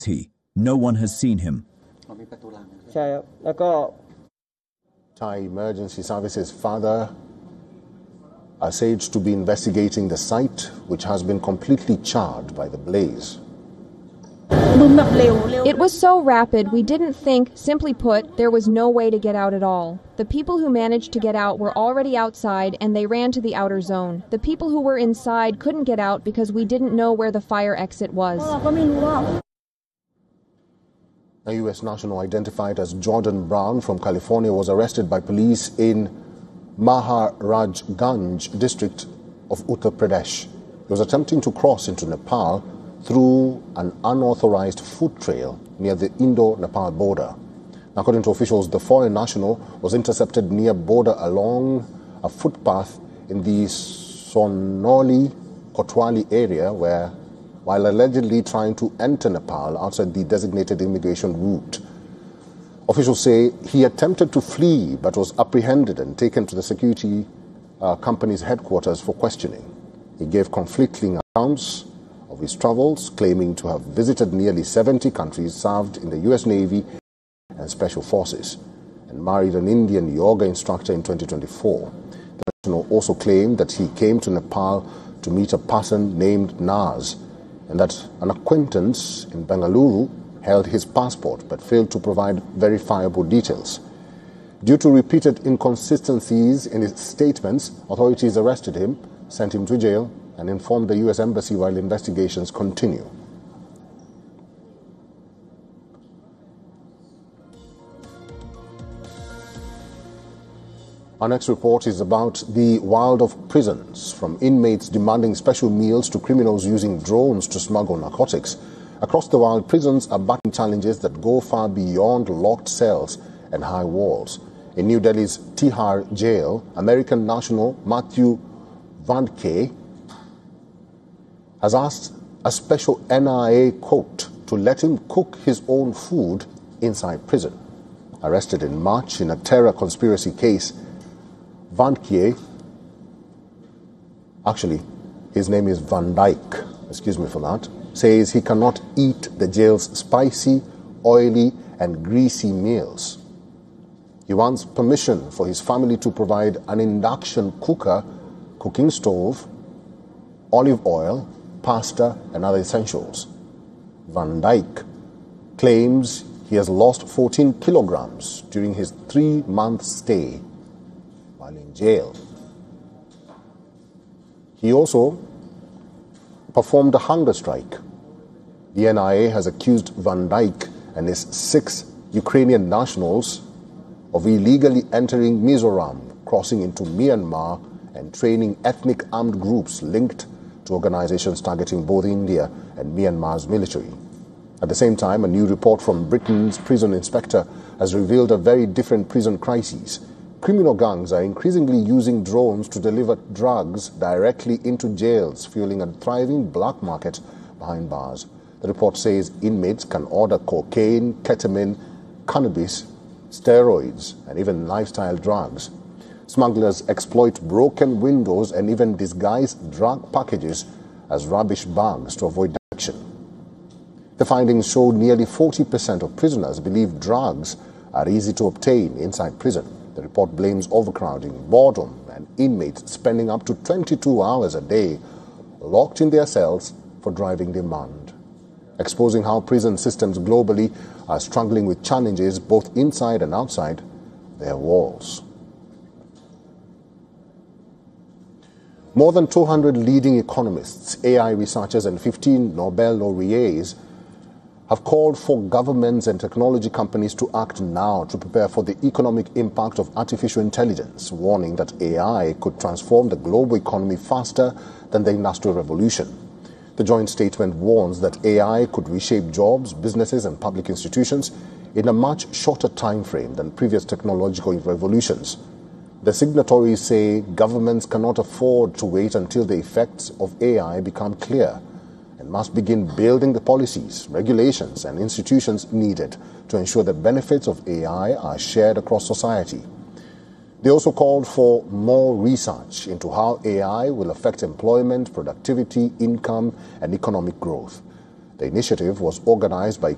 No one has seen him. Thai Emergency Services father are said to be investigating the site, which has been completely charred by the blaze. It was so rapid, we didn't think, simply put, there was no way to get out at all. The people who managed to get out were already outside and they ran to the outer zone. The people who were inside couldn't get out because we didn't know where the fire exit was. A U.S. national identified as Jordan Brown from California was arrested by police in Maharajganj district of Uttar Pradesh. He was attempting to cross into Nepal through an unauthorized foot trail near the Indo-Nepal border. According to officials, the foreign national was intercepted near border along a footpath in the Sonoli-Kotwali area while allegedly trying to enter Nepal outside the designated immigration route. Officials say he attempted to flee but was apprehended and taken to the security company's headquarters for questioning. He gave conflicting accounts of his travels, claiming to have visited nearly 70 countries, served in the U.S. Navy and Special Forces, and married an Indian yoga instructor in 2024. The national also claimed that he came to Nepal to meet a person named Naz, and that an acquaintance in Bengaluru held his passport but failed to provide verifiable details. Due to repeated inconsistencies in his statements, authorities arrested him, sent him to jail, and informed the U.S. Embassy while investigations continue. Our next report is about the wild of prisons, from inmates demanding special meals to criminals using drones to smuggle narcotics. Across the wild, prisons are battling challenges that go far beyond locked cells and high walls. In New Delhi's Tihar jail, American national Matthew Vandke has asked a special NIA court to let him cook his own food inside prison. Arrested in March in a terror conspiracy case, Vandke, actually, his name is Van Dyke, excuse me for that, says he cannot eat the jail's spicy, oily, and greasy meals. He wants permission for his family to provide an induction cooker, cooking stove, olive oil, pasta, and other essentials. Van Dyke claims he has lost 14 kilograms during his 3-month stay while in jail. He also performed a hunger strike. The NIA has accused Van Dyke and his 6 Ukrainian nationals of illegally entering Mizoram, crossing into Myanmar, and training ethnic armed groups linked to organizations targeting both India and Myanmar's military. At the same time, a new report from Britain's prison inspector has revealed a very different prison crisis. Criminal gangs are increasingly using drones to deliver drugs directly into jails, fueling a thriving black market behind bars. The report says inmates can order cocaine, ketamine, cannabis, steroids, and even lifestyle drugs. Smugglers exploit broken windows and even disguise drug packages as rubbish bags to avoid detection. The findings show nearly 40% of prisoners believe drugs are easy to obtain inside prison. The report blames overcrowding, boredom, and inmates spending up to 22 hours a day locked in their cells for driving demand, exposing how prison systems globally are struggling with challenges both inside and outside their walls. More than 200 leading economists, AI researchers, and 15 Nobel laureates have called for governments and technology companies to act now to prepare for the economic impact of artificial intelligence, warning that AI could transform the global economy faster than the Industrial Revolution. The joint statement warns that AI could reshape jobs, businesses, and public institutions in a much shorter time frame than previous technological revolutions. The signatories say governments cannot afford to wait until the effects of AI become clear, and must begin building the policies, regulations, and institutions needed to ensure the benefits of AI are shared across society. They also called for more research into how AI will affect employment, productivity, income, and economic growth. The initiative was organized by